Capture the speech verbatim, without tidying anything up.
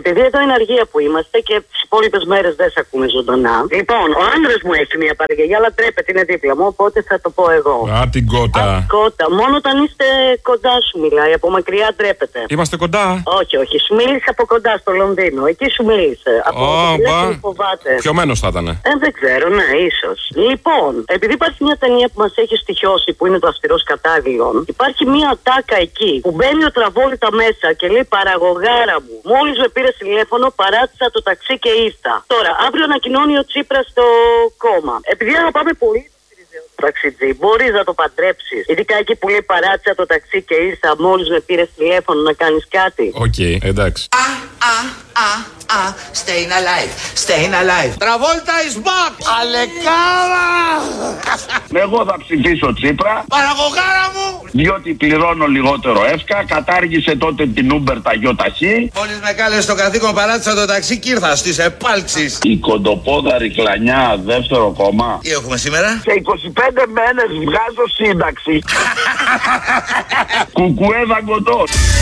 επειδή εδώ είναι αργία που είμαστε και τις υπόλοιπες μέρες δεν σε ακούμε ζωντανά. Λοιπόν, ο άντρας μου έχει μια παραγγελία, αλλά τρέπεται, είναι δίπλα μου, οπότε θα το πω εγώ. Α, την κότα. Α, κότα. Μόνο όταν είστε κοντά σου μιλάει, από μακριά τρέπεται. Είμαστε κοντά. Όχι, όχι, σου μίλησε από κοντά στο Λονδίνο. Εκεί σου μίλησε. Από oh, τηλέφωνο φοβάται. Πιωμένος θα ήταν. Ε, δεν ξέρω, ναι, ίσως. Λοιπόν, επειδή υπάρχει μια ταινία που μας έχει στοιχειώσει που είναι το Αυστηρός Κατάγλιον, υπάρχει μια τάκα εκεί που μπαίνει ο Τραβόλτα μέσα και λέει παραγωγάρα μου. Μόλις με πήρε τηλέφωνο, παράτησα το ταξί και ήρθα. Τώρα, αύριο ανακοινώνει ο Τσίπρας στο κόμμα. Επειδή αγαπάμε πολύ ταξιτζή, μπορείς να το παντρέψεις. Ειδικά εκεί που λέει παράτησα το ταξί και ήρθα, μόλις με πήρες τηλέφωνο να κάνεις κάτι. Οκ, okay, εντάξει. Α, α, α, α, staying alive, staying alive. Travolta is back! Αλεκάρα! Εγώ θα ψηφίσω Τσίπρα. Παραγωγάρα μου! Διότι πληρώνω λιγότερο εύκα, κατάργησε τότε την Uber τα γιοταχή. Μόλις με κάλεσε στο καθήκον παράτησα το ταξί και ήρθα στις επάλξεις. Η κοντοπόδαρη κλανιά δεύτερο κόμμα. Τι έχουμε σήμερα? Σε είκοσι πέντε μέρες βγάζω σύνταξη. Κουκουέ δαγκωτός.